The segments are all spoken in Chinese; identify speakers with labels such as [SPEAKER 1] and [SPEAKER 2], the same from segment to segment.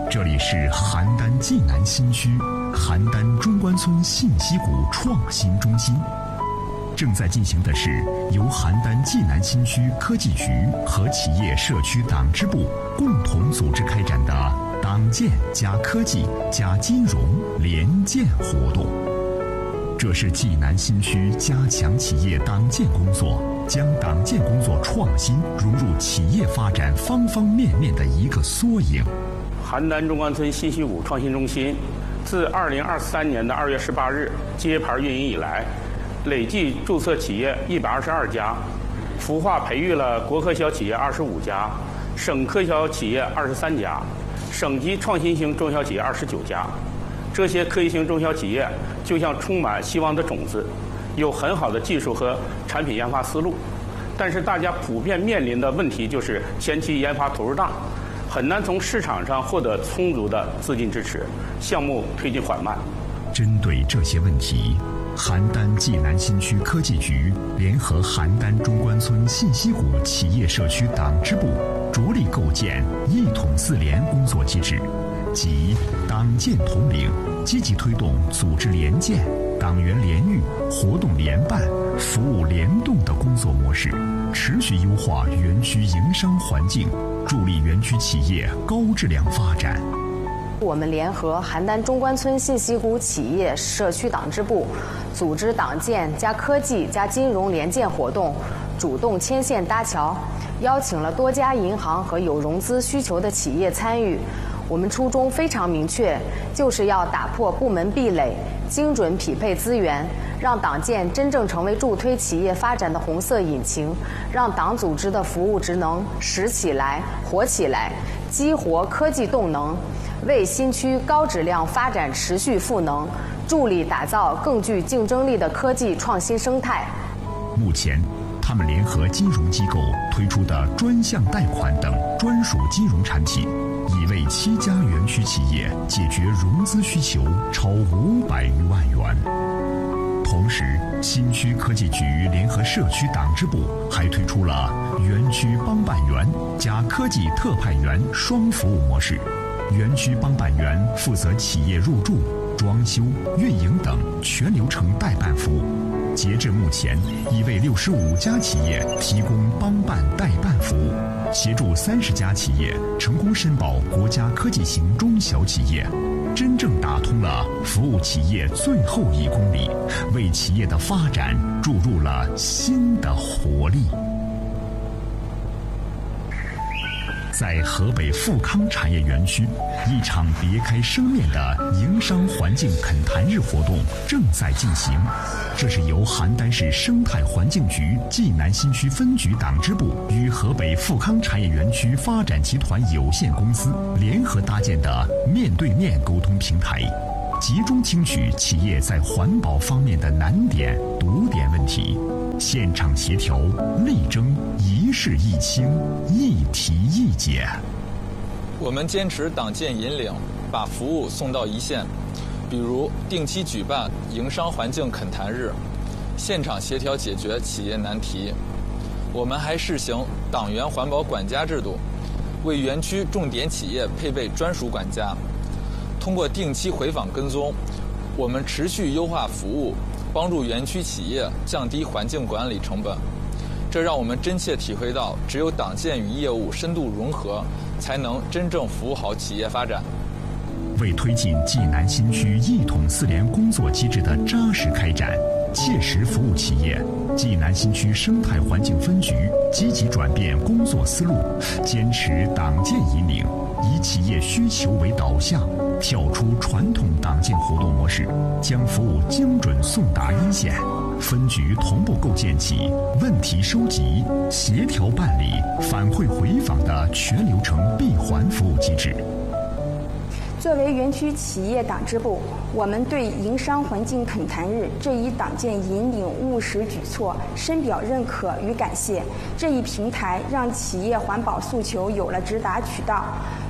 [SPEAKER 1] 这里是邯郸济南新区邯郸中关村信息谷创新中心。正在进行的是由邯郸济南新区科技局和企业社区党支部共同组织开展的党建加科技加金融联建活动。这是济南新区加强企业党建工作，将党建工作创新融入企业发展方方面面的一个缩影。
[SPEAKER 2] 邯郸中关村信息谷创新中心自2023年的2月18日揭牌运营以来，累计注册企业122家，孵化培育了国科小企业25家，省科小企业23家，省级创新型中小企业29家。这些科技型中小企业就像充满希望的种子，有很好的技术和产品研发思路，但是大家普遍面临的问题就是前期研发投入大，很难从市场上获得充足的资金支持，项目推进缓慢。
[SPEAKER 1] 针对这些问题，邯郸济南新区科技局联合邯郸中关村信息谷企业社区党支部，着力构建一统四联工作机制，即党建统领，积极推动组织联建、党员联育、活动联办、服务联动的工作模式，持续优化园区营商环境，助力园区企业高质量发展。
[SPEAKER 3] 我们联合邯郸中关村信息谷企业社区党支部，组织党建加科技加金融联建活动，主动牵线搭桥，邀请了多家银行和有融资需求的企业参与。我们初衷非常明确，就是要打破部门壁垒，精准匹配资源，让党建真正成为助推企业发展的红色引擎，让党组织的服务职能实起来、活起来，激活科技动能，为新区高质量发展持续赋能，助力打造更具竞争力的科技创新生态。
[SPEAKER 1] 目前，他们联合金融机构推出的专项贷款等专属金融产品，已为7家园区企业解决融资需求超500余万元。同时，新区科技局联合社区党支部还推出了园区帮办员加科技特派员双服务模式。园区帮办员负责企业入驻、装修、运营等全流程代办服务。截至目前，已为65家企业提供帮办代办服务，协助30家企业成功申报国家科技型中小企业，真正打通了服务企业最后1公里，为企业的发展注入了新的活力。在河北富康产业园区，一场别开生面的营商环境恳谈日活动正在进行。这是由邯郸市生态环境局济南新区分局党支部与河北富康产业园区发展集团有限公司联合搭建的面对面沟通平台，集中听取企业在环保方面的难点、堵点问题，现场协调，力争一事一清，一题一解。
[SPEAKER 4] 我们坚持党建引领，把服务送到一线，比如定期举办营商环境恳谈日，现场协调解决企业难题。我们还试行党员环保管家制度，为园区重点企业配备专属管家。通过定期回访跟踪，我们持续优化服务，帮助园区企业降低环境管理成本。这让我们真切体会到，只有党建与业务深度融合，才能真正服务好企业发展。
[SPEAKER 1] 为推进济南新区一统四联工作机制的扎实开展，切实服务企业，济南新区生态环境分局积极转变工作思路，坚持党建引领，以企业需求为导向，跳出传统党建活动模式，将服务精准送达一线。分局同步构建起问题收集、协调办理、反馈回访的全流程闭环服务机制。
[SPEAKER 5] 作为园区企业党支部，我们对营商环境恳谈日这一党建引领务实举措深表认可与感谢。这一平台让企业环保诉求有了直达渠道，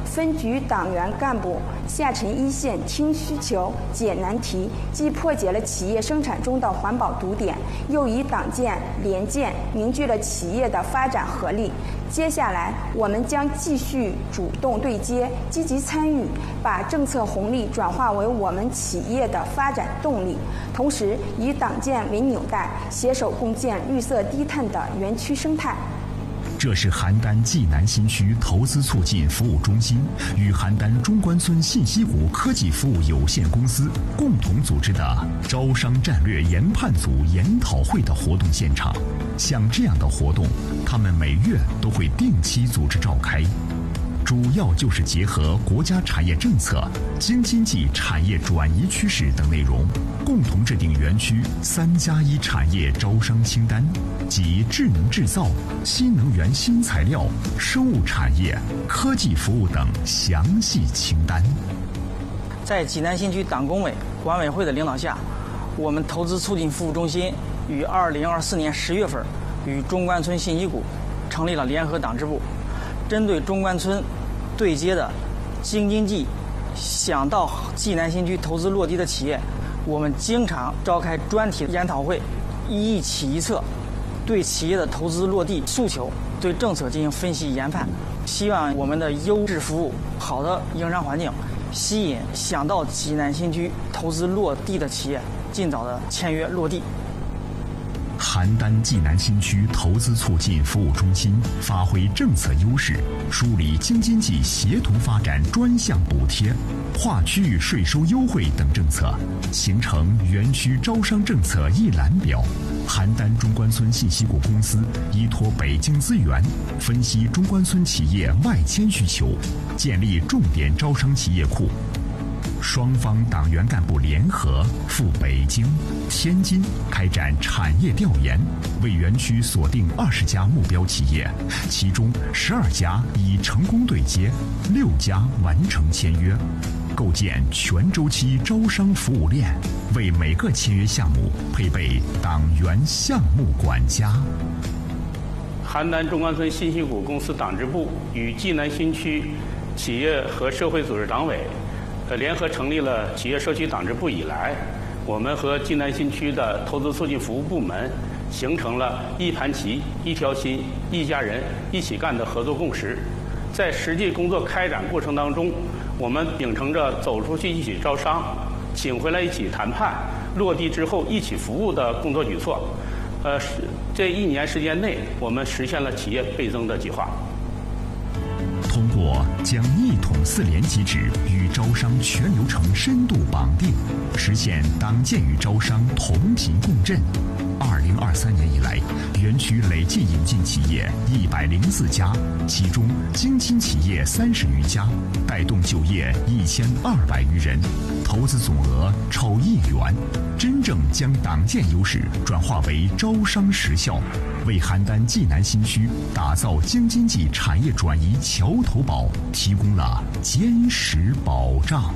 [SPEAKER 5] 分局党员干部下沉一线，听需求，解难题，既破解了企业生产中的环保堵点，又以党建联建凝聚了企业的发展合力。接下来，我们将继续主动对接，积极参与，把政策红利转化为我们企业的发展动力，同时以党建为纽带，携手共建绿色低碳的园区生态。
[SPEAKER 1] 这是邯郸济南新区投资促进服务中心与邯郸中关村信息谷科技服务有限公司共同组织的招商战略研判组研讨会的活动现场。像这样的活动，他们每月都会定期组织召开，主要就是结合国家产业政策、京津冀产业转移趋势等内容，共同制定园区3+1产业招商清单，即智能制造、新能源新材料、生物产业、科技服务等详细清单。
[SPEAKER 6] 在济南新区党工委、管委会的领导下，我们投资促进服务中心于2024年10月份与中关村信息谷成立了联合党支部，针对中关村对接的京津冀想到济南新区投资落地的企业，我们经常召开专题研讨会，一企一策，对企业的投资落地诉求、对政策进行分析研判，希望我们的优质服务、好的营商环境，吸引想到济南新区投资落地的企业尽早的签约落地。
[SPEAKER 1] 邯郸济南新区投资促进服务中心发挥政策优势，梳理京津冀协同发展专项补贴、跨区域税收优惠等政策，形成园区招商政策一览表。邯郸中关村信息谷公司依托北京资源，分析中关村企业外迁需求，建立重点招商企业库。双方党员干部联合赴北京、天津开展产业调研，为园区锁定20家目标企业，其中12家已成功对接，6家完成签约，构建全周期招商服务链，为每个签约项目配备党员项目管家。
[SPEAKER 2] 邯郸中关村信息谷公司党支部与济南新区企业和社会组织党委联合成立了企业社区党支部以来，我们和济南新区的投资促进服务部门形成了一盘棋、一条心、一家人、一起干的合作共识。在实际工作开展过程当中，我们秉承着走出去一起招商、请回来一起谈判、落地之后一起服务的工作举措。这1年时间内，我们实现了企业倍增的计划。
[SPEAKER 1] 通过将一统4联机制与招商全流程深度绑定，实现党建与招商同频共振。2023年以来，园区累计引进企业104家，其中京津企业30余家，带动就业1200余人，投资总额超1亿元，真正将党建优势转化为招商实效，为邯郸济南新区打造京津冀产业转移桥头堡提供了坚实保障。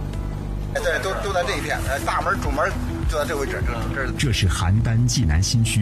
[SPEAKER 7] 对，都在这一片，大门主门就在这位置，
[SPEAKER 1] 这是邯郸济南新区